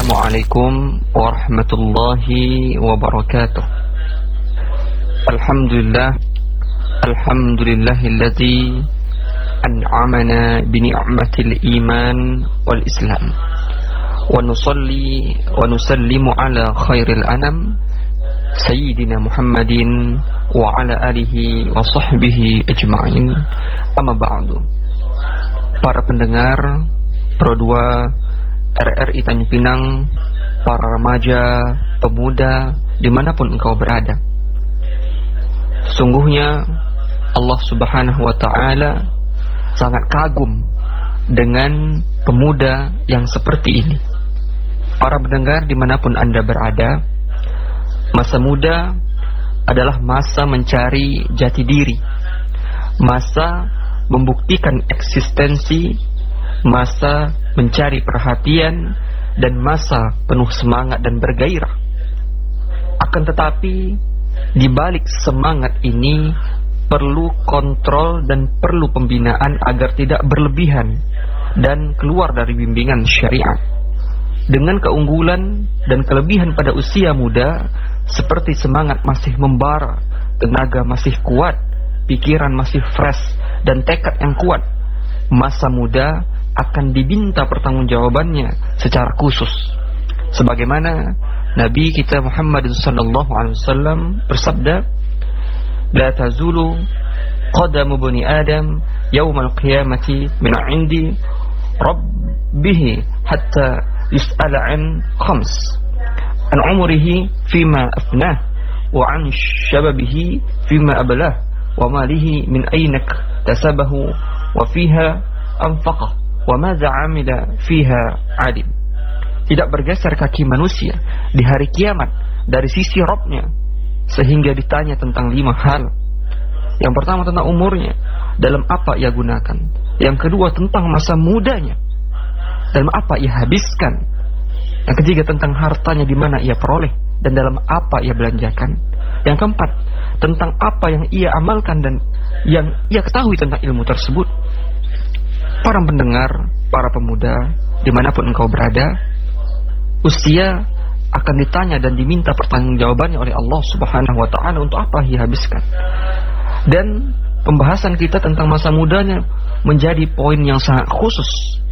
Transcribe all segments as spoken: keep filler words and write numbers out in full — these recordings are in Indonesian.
Assalamualaikum warahmatullahi wabarakatuh. Alhamdulillah, alhamdulillahilladzi an'amana bi ni'matil iman wal islam. Wa nusalli wa nusallimu ala khairil anam sayyidina Muhammadin wa ala alihi wa sahbihi ajma'in. Amma ba'du. Para pendengar Pro dua R R I Tanjung Pinang, para remaja, pemuda, dimanapun engkau berada, sungguhnya Allah subhanahu wa ta'ala sangat kagum dengan pemuda yang seperti ini. Para pendengar dimanapun anda berada, masa muda adalah masa mencari jati diri, masa membuktikan eksistensi, masa mencari perhatian, dan masa penuh semangat dan bergairah. Akan tetapi di balik semangat ini perlu kontrol dan perlu pembinaan agar tidak berlebihan dan keluar dari bimbingan syariat. Dengan keunggulan dan kelebihan pada usia muda, seperti semangat masih membara, tenaga masih kuat, pikiran masih fresh, dan tekad yang kuat, masa muda akan diminta pertanggungjawabannya secara khusus. Sebagaimana Nabi kita Muhammad sallallahu alaihi wasallam bersabda, "La tazulu qadamu bani Adam yaumal qiyamati min 'indi rabbih hatta yus'ala 'an khams, an umrihi fima afnah, wa 'an shababihi fima ablah, wa malihi min aynak tasabahu, wa fiha anfaqah, wa madza 'amila fiha 'alim." Tidak bergeser kaki manusia di hari kiamat dari sisi Rabb-nya sehingga ditanya tentang lima hal. Yang pertama tentang umurnya, dalam apa ia gunakan. Yang kedua tentang masa mudanya, dalam apa ia habiskan. Yang ketiga tentang hartanya, di mana ia peroleh dan dalam apa ia belanjakan. Yang keempat tentang apa yang ia amalkan dan yang ia ketahui tentang ilmu tersebut. Para pendengar, para pemuda, dimanapun engkau berada, usia akan ditanya dan diminta pertanggungjawabannya oleh Allah subhanahu wa ta'ala untuk apa ia habiskan. Dan pembahasan kita tentang masa mudanya menjadi poin yang sangat khusus.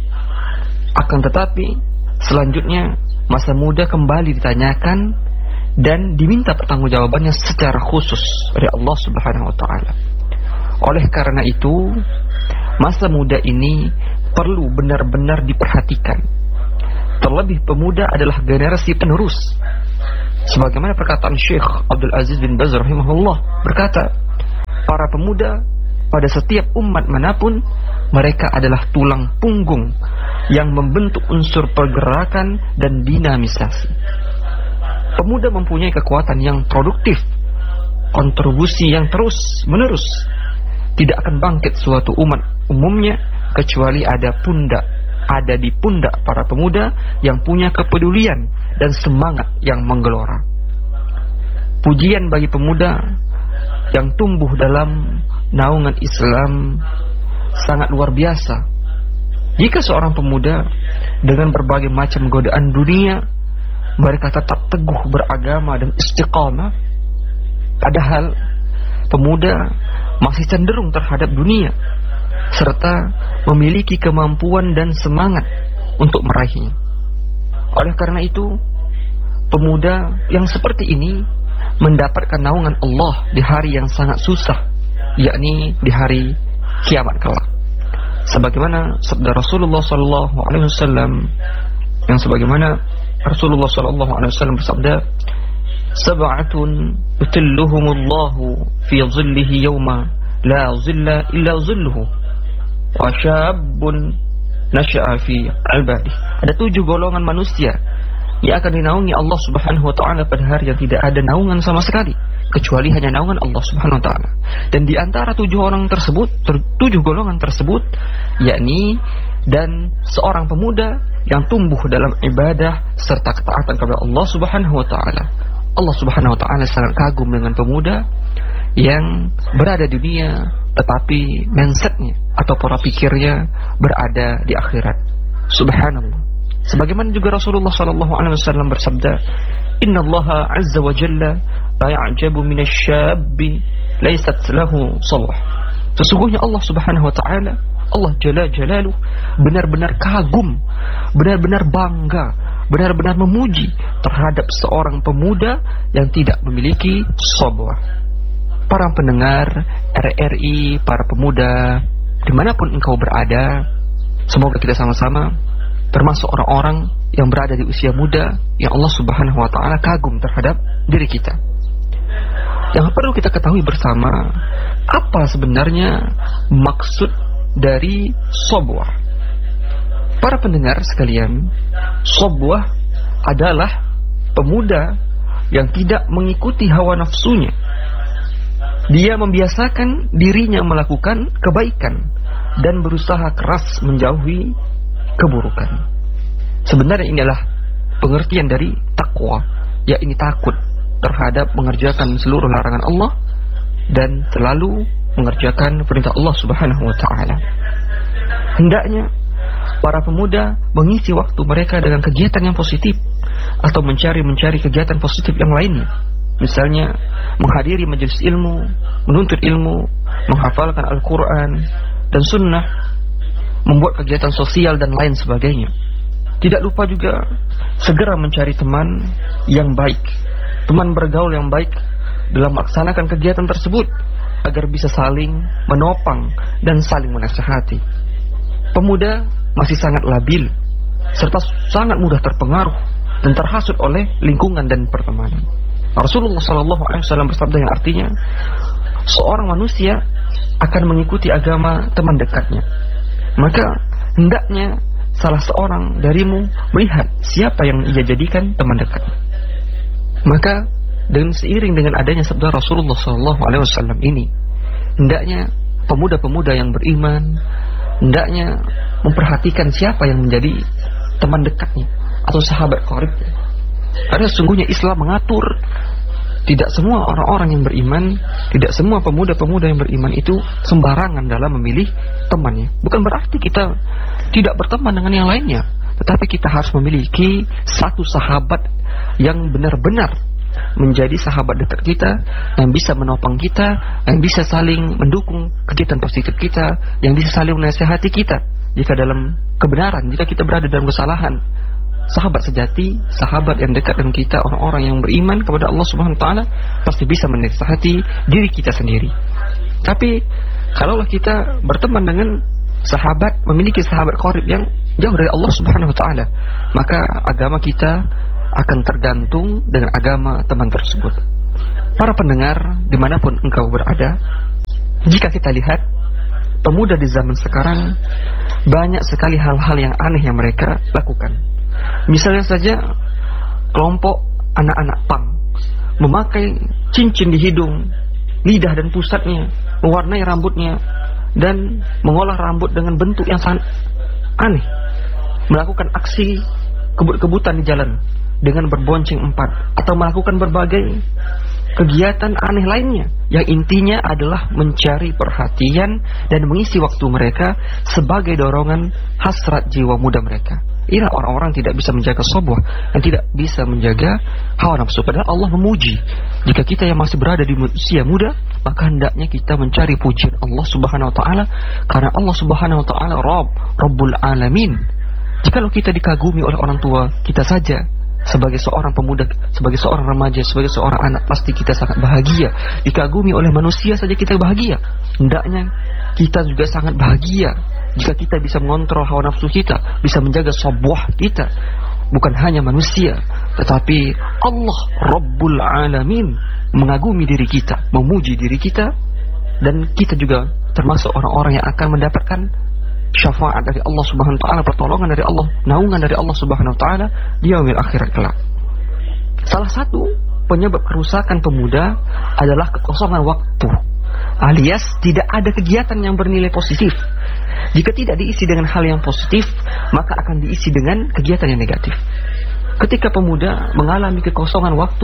Akan tetapi selanjutnya masa muda kembali ditanyakan dan diminta pertanggungjawabannya secara khusus oleh Allah subhanahu wa ta'ala. Oleh karena itu, masa muda ini perlu benar-benar diperhatikan. Terlebih pemuda adalah generasi penerus. Sebagaimana perkataan Syekh Abdul Aziz bin Baz rahimahullah berkata, para pemuda pada setiap umat manapun, mereka adalah tulang punggung yang membentuk unsur pergerakan dan dinamisasi. Pemuda mempunyai kekuatan yang produktif, kontribusi yang terus menerus. Tidak akan bangkit suatu umat umumnya kecuali ada pundak ada di pundak para pemuda yang punya kepedulian dan semangat yang menggelora. Pujian bagi pemuda yang tumbuh dalam naungan Islam sangat luar biasa. Jika seorang pemuda dengan berbagai macam godaan dunia, mereka tetap teguh beragama dan istiqamah, padahal pemuda masih cenderung terhadap dunia serta memiliki kemampuan dan semangat untuk meraihnya. Oleh karena itu, pemuda yang seperti ini mendapatkan naungan Allah di hari yang sangat susah, yakni di hari kiamat kelak. Sebagaimana sabda Rasulullah sallallahu alaihi wasallam, yang sebagaimana Rasulullah sallallahu alaihi wasallam bersabda, "Sab'atun yutilluhumullahu fi dhillihi yawma la dhilla illa dhilluhu, wa syabun nasya'a fi ibadih." Ada tujuh golongan manusia yang akan dinaungi Allah subhanahu wa ta'ala pada hari yang tidak ada naungan sama sekali kecuali hanya naungan Allah subhanahu wa ta'ala. Dan di antara tujuh orang tersebut, tujuh golongan tersebut, yakni dan seorang pemuda yang tumbuh dalam ibadah serta ketaatan kepada Allah subhanahu wa ta'ala. Allah subhanahu wa ta'ala sangat kagum dengan pemuda yang berada di dunia tetapi mindsetnya atau pola pikirnya berada di akhirat. Subhanallah, Sebagaimana juga Rasulullah sallallahu alaihi wasallam bersabda, "Innallaha 'azza wa jalla la ya'jabu minasy-syabbi laysat lahu shalah." Sesungguhnya Allah Subhanahu wa taala, Allah Jalla Jalaluh, benar-benar kagum, benar-benar bangga, benar-benar memuji terhadap seorang pemuda yang tidak memiliki sabwah. Para pendengar R R I, para pemuda dimanapun engkau berada, semoga kita sama-sama termasuk orang-orang yang berada di usia muda yang Allah Subhanahu wa taala kagum terhadap diri kita. Yang perlu kita ketahui bersama, apa sebenarnya maksud dari sabwah? Para pendengar sekalian, sabwah adalah pemuda yang tidak mengikuti hawa nafsunya. Dia membiasakan dirinya melakukan kebaikan dan berusaha keras menjauhi keburukan. Sebenarnya inilah pengertian dari takwa, yakni takut terhadap mengerjakan seluruh larangan Allah dan selalu mengerjakan perintah Allah Subhanahu wa taala. Hendaknya para pemuda mengisi waktu mereka dengan kegiatan yang positif atau mencari-mencari kegiatan positif yang lainnya. Misalnya menghadiri majelis ilmu, menuntut ilmu, menghafalkan Al-Quran dan sunnah, membuat kegiatan sosial dan lain sebagainya. Tidak lupa juga segera mencari teman yang baik, teman bergaul yang baik dalam melaksanakan kegiatan tersebut, agar bisa saling menopang dan saling menasihati. Pemuda masih sangat labil serta sangat mudah terpengaruh dan terhasut oleh lingkungan dan pertemanan. Rasulullah shallallahu alaihi wasallam bersabda yang artinya, seorang manusia akan mengikuti agama teman dekatnya. Maka hendaknya salah seorang darimu melihat siapa yang ia jadikan teman dekatnya. Maka dengan seiring dengan adanya sabda Rasulullah shallallahu alaihi wasallam ini, hendaknya pemuda-pemuda yang beriman hendaknya memperhatikan siapa yang menjadi teman dekatnya atau sahabat qaribnya. Karena sesungguhnya Islam mengatur tidak semua orang-orang yang beriman, tidak semua pemuda-pemuda yang beriman itu sembarangan dalam memilih temannya. Bukan berarti kita tidak berteman dengan yang lainnya, tetapi kita harus memiliki satu sahabat yang benar-benar menjadi sahabat dekat kita, yang bisa menopang kita, yang bisa saling mendukung kegiatan positif kita, yang bisa saling menasihati kita jika dalam kebenaran, jika kita berada dalam kesalahan. Sahabat sejati, sahabat yang dekat dengan kita, orang-orang yang beriman kepada Allah Subhanahu wa taala, pasti bisa menasihati diri kita sendiri. Tapi kalaulah kita berteman dengan sahabat, memiliki sahabat qarib yang jauh dari Allah Subhanahu wa taala, maka agama kita akan tergantung dengan agama teman tersebut. Para pendengar dimanapun engkau berada, jika kita lihat pemuda di zaman sekarang, banyak sekali hal-hal yang aneh yang mereka lakukan. Misalnya saja kelompok anak-anak pang memakai cincin di hidung, lidah dan pusatnya, mewarnai rambutnya, dan mengolah rambut dengan bentuk yang sangat aneh, melakukan aksi kebut-kebutan di jalan dengan berbonceng empat, atau melakukan berbagai kegiatan aneh lainnya yang intinya adalah mencari perhatian dan mengisi waktu mereka sebagai dorongan hasrat jiwa muda mereka. Inilah orang-orang tidak bisa menjaga sabwah, yang tidak bisa menjaga hawa nafsu. Padahal Allah memuji, jika kita yang masih berada di usia muda, maka hendaknya kita mencari pujian Allah Subhanahu wa taala, karena Allah Subhanahu wa taala Rabb, Rabbul Alamin. Jikalau kita dikagumi oleh orang tua kita saja, sebagai seorang pemuda, sebagai seorang remaja, sebagai seorang anak, pasti kita sangat bahagia. Dikagumi oleh manusia saja kita bahagia, hendaknya kita juga sangat bahagia jika kita bisa mengontrol hawa nafsu kita, bisa menjaga sabwah kita. Bukan hanya manusia, tetapi Allah Rabbul Alamin mengagumi diri kita, memuji diri kita, dan kita juga termasuk orang-orang yang akan mendapatkan syafaat dari Allah Subhanahu wa taala, pertolongan dari Allah, naungan dari Allah Subhanahu wa taala di yaumil akhirat kelak. Salah satu penyebab kerusakan pemuda adalah kekosongan waktu, alias tidak ada kegiatan yang bernilai positif. Jika tidak diisi dengan hal yang positif, maka akan diisi dengan kegiatan yang negatif. Ketika pemuda mengalami kekosongan waktu,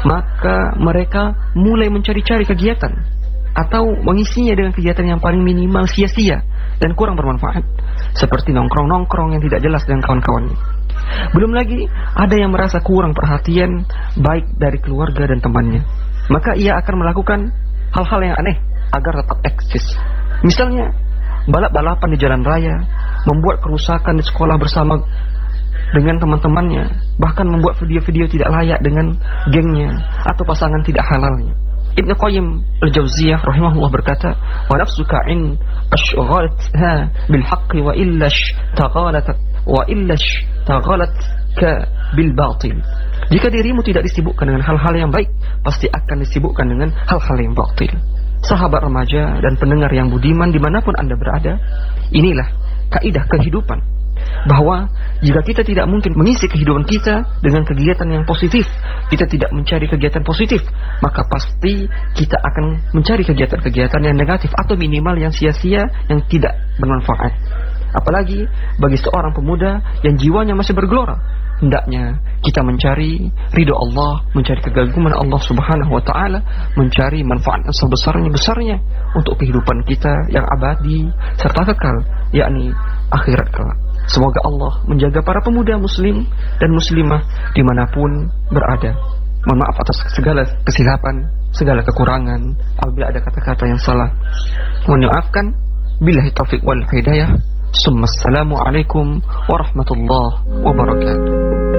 maka mereka mulai mencari-cari kegiatan atau mengisinya dengan kegiatan yang paling minimal sia-sia dan kurang bermanfaat, seperti nongkrong-nongkrong yang tidak jelas dengan kawan-kawannya. Belum lagi ada yang merasa kurang perhatian baik dari keluarga dan temannya, maka ia akan melakukan hal-hal yang aneh agar tetap eksis. Misalnya balap-balapan di jalan raya, membuat kerusakan di sekolah bersama dengan teman-temannya, bahkan membuat video-video tidak layak dengan gengnya atau pasangan tidak halalnya. Ibnu Qayyim al-Jauziyah rahimahullah berkata, "Wa nafsuka in ashghalatha bil haqqi wa illa ishtaghalat wa illa ishtaghalat ka bil batil." Jika dirimu tidak disibukkan dengan hal-hal yang baik, pasti akan disibukkan dengan hal-hal yang batil. Sahabat remaja dan pendengar yang budiman dimanapun Anda berada, inilah kaidah kehidupan, bahwa jika kita tidak mungkin mengisi kehidupan kita dengan kegiatan yang positif, kita tidak mencari kegiatan positif, maka pasti kita akan mencari kegiatan-kegiatan yang negatif atau minimal yang sia-sia, yang tidak bermanfaat. Apalagi bagi seorang pemuda yang jiwanya masih bergelora, hendaknya kita mencari ridho Allah, mencari kegaguman Allah subhanahu wa ta'ala, mencari manfaat sebesarnya-besarnya untuk kehidupan kita yang abadi serta kekal, yakni akhirat kelak. Semoga Allah menjaga para pemuda muslim dan muslimah dimanapun berada. Mohon maaf atas segala kesilapan, segala kekurangan. Apabila ada kata-kata yang salah, mohon maafkan. Billahi taufiq wal hidayah. Assalamualaikum warahmatullahi wabarakatuh.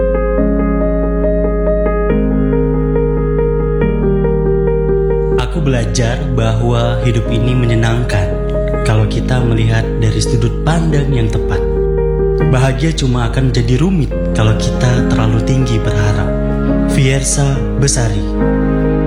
Aku belajar bahwa hidup ini menyenangkan kalau kita melihat dari sudut pandang yang tepat. Bahagia cuma akan menjadi rumit kalau kita terlalu tinggi berharap. Fiersa Besari.